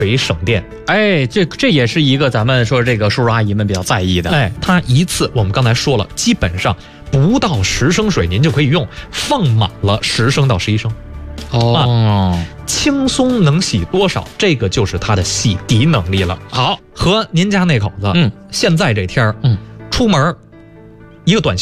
为省电。 哎，这也是一个咱们说这个叔叔阿姨们比较在意的。 哎，它一次我们刚才说了，基本上不到10升水您就可以用，放满了10升到11升。轻松能洗多少？这个就是它的洗涤能力了。好，和您家那口子，现在这天儿，出门一个短